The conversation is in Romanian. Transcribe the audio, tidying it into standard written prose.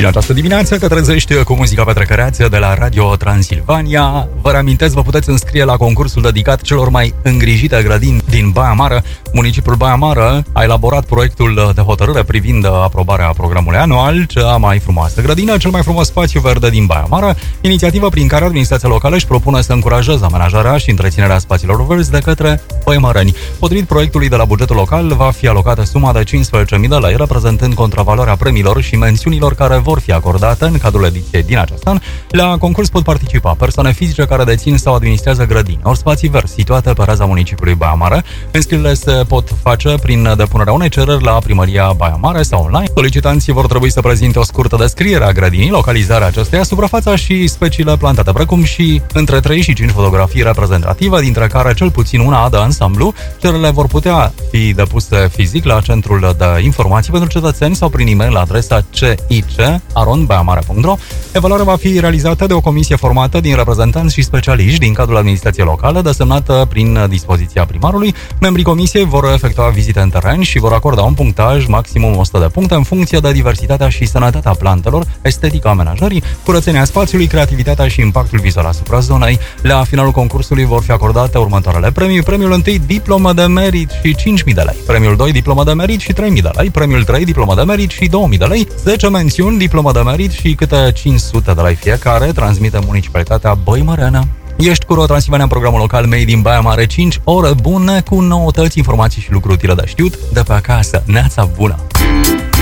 În această dimineață te trezești cu muzica petrecăreață de la Radio Transilvania. Vă reamintesc, vă puteți înscrie la concursul dedicat celor mai îngrijite grădini din Baia Mare. Municipiul Baia Mare a elaborat proiectul de hotărâre privind aprobarea programului anual, cea mai frumoasă grădină, cel mai frumos spațiu verde din Baia Mare, inițiativă prin care administrația locală își propune să încurajeze amenajarea și întreținerea spațiilor verzi de către băimăreni. Potrivit proiectului de la bugetul local, va fi alocată suma de 15.000 de lei, reprezentând contravaloarea premiilor și mențiunilor care vor fi acordate în cadrul ediției din acest an. La concurs pot participa persoane fizice care dețin sau administrează grădini ori spații verzi situate pe raza municipiului Baia Mare. Înscrierile se pot face prin depunerea unei cereri la primăria Baia Mare sau online. Solicitanții vor trebui să prezinte o scurtă descriere a grădinii, localizarea acesteia, suprafața și speciile plantate, precum și între 3 și 5 fotografii reprezentative, dintre care cel puțin una de ansamblu. Cererile vor putea fi depuse fizic la Centrul de Informații pentru Cetățeni sau prin e-mail la adresa cic@baiamare.ro. Evaluarea va fi realizată de o comisie formată din reprezentanți și specialiști din cadrul administrației locale, desemnată prin dispoziția primarului. Membrii comisiei vor efectua vizite în teren și vor acorda un punctaj maximum 100 de puncte în funcție de diversitatea și sănătatea plantelor, estetica amenajării, curățenia spațiului, creativitatea și impactul vizual asupra zonei. La finalul concursului vor fi acordate următoarele premii. Premiul 1, diplomă de merit și 5.000 de lei. Premiul 2, diplomă de merit și 3.000 de lei. Premiul 3, diplomă de merit și 2.000 de lei. 10 mențiuni, diplomă de merit și câte 500 de lei fiecare, transmite municipalitatea Băimăreană. Ești cu Transilvania în programul local Made in Baia Mare, 5 ore bune cu noutăți, informații și lucruri utile de știut de pe acasă. Neața bună!